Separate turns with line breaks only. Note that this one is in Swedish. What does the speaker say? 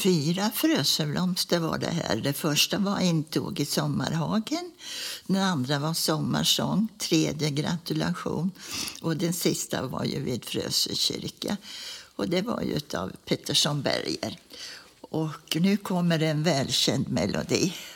4 Frösöblomster var det här. Det första var intåg i Sommarhagen. Den andra var Sommarsång. Tredje Gratulation. Och den sista var ju vid Frösö kyrka. Och det var ju av Pettersson Berger. Och nu kommer en välkänd melodi.